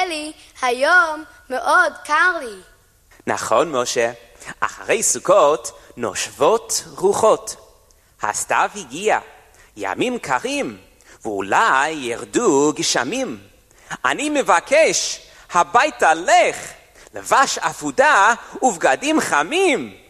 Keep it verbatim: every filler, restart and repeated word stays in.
אלי, היום מאוד קר לי. נכון, משה. אחרי סוכות נושבות רוחות. הסתיו הגיע, ימים קרים, ואולי ירדו גשמים. אני מבקש, הביתה לך, לבש עפודה ובגדים חמים.